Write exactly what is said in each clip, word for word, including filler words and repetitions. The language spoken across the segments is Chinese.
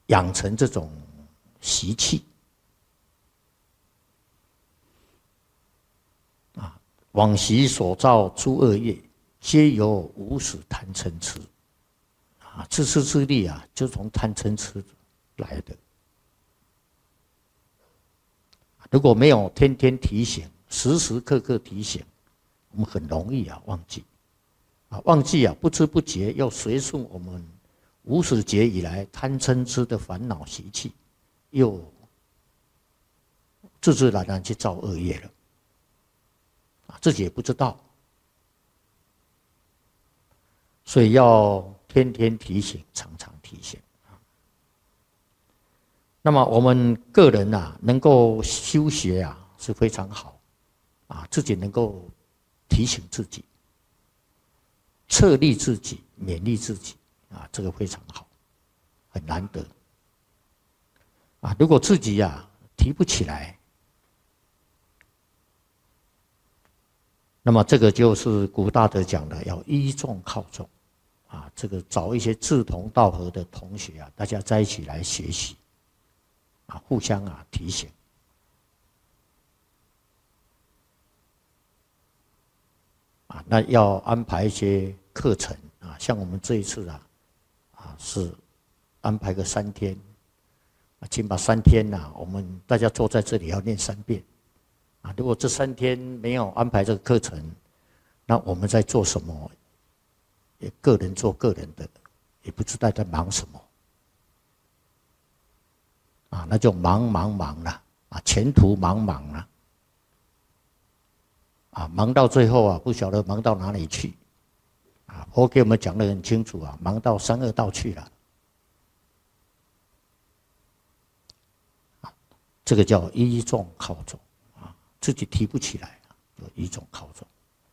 养成这种习气啊。往昔所造诸恶业，皆由无始贪嗔痴啊，自私自利啊，就从贪嗔痴来的。如果没有天天提醒，时时刻刻提醒，我们很容易啊忘记啊，忘记啊，不知不觉又随顺我们无始劫以来贪嗔痴的烦恼习气，又自自然然去造恶业了啊，自己也不知道，所以要天天提醒，常常提醒。那么我们个人啊，能够修学啊，是非常好啊，自己能够提醒自己，策励自己，勉励自己啊，这个非常好，很难得啊。如果自己啊提不起来，那么这个就是古大德讲的，要依众靠众啊，这个找一些志同道合的同学啊，大家在一起来学习。啊，互相啊提醒，啊，那要安排一些课程啊，像我们这一次啊，啊是安排个三天，啊，起码三天呐、啊，我们大家坐在这里要念三遍，啊，如果这三天没有安排这个课程，那我们在做什么？也个人做个人的，也不知道在忙什么。啊，那就忙忙忙了啊，前途茫茫了啊，忙到最后啊，不晓得忙到哪里去啊。佛给我们讲得很清楚啊，忙到三恶道去了啊，这个叫依众靠众啊，自己提不起来啊，就依众靠众。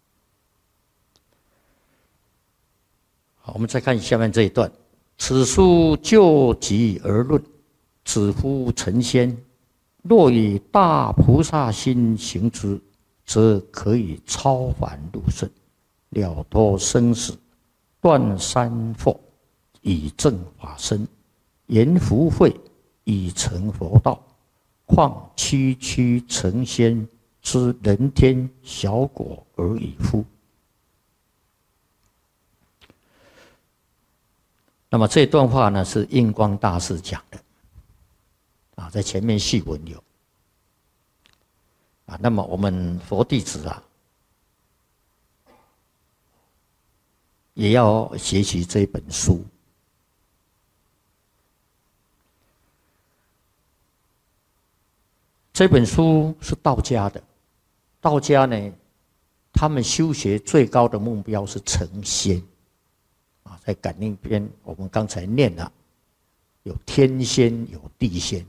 好，我们再看下面这一段，此书就集而论。子夫成仙，若以大菩萨心行之，则可以超凡入圣，了脱生死，断三惑，以正法身，言福慧，以成佛道。况区区成仙之人天小果而已乎？那么这段话呢，是印光大师讲的。啊，在前面序文有啊，那么我们佛弟子啊，也要学习这本书。这本书是道家的，道家呢，他们修学最高的目标是成仙啊，在感应篇我们刚才念了，有天仙，有地仙。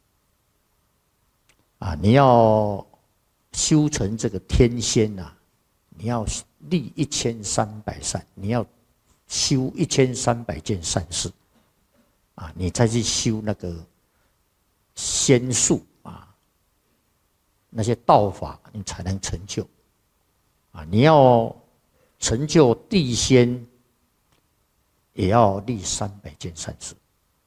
啊，你要修成这个天仙呐、啊，你要立一千三百善，你要修一千三百件善事，啊，你再去修那个仙术啊，那些道法，你才能成就。啊，你要成就地仙，也要立三百件善事。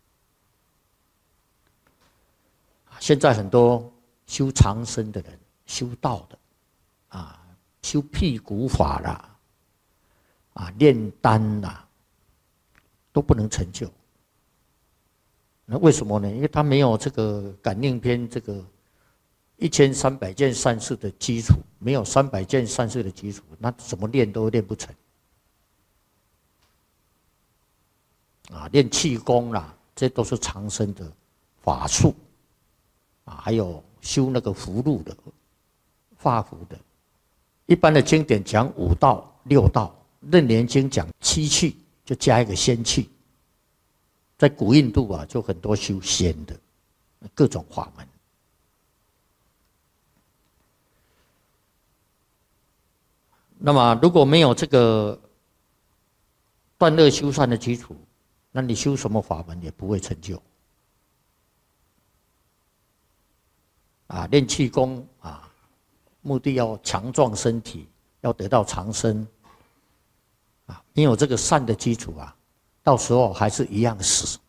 现在很多修长生的人，修道的，啊，修辟谷法啦，啊，炼丹啦，都不能成就。那为什么呢？因为他没有这个感应篇这个一千三百件善事的基础，没有三百件善事的基础，那怎么练都练不成。啊，练气功啦，这都是长生的法术。啊，还有修那个符箓的、画符的，一般的经典讲五道、六道，楞严经讲七气，就加一个仙气。在古印度啊，就很多修仙的，各种法门。那么如果没有这个断恶修善的基础，那你修什么法门也不会成就。啊，练气功啊，目的要强壮身体，要得到长生。啊，没有这个善的基础啊，到时候还是一样死。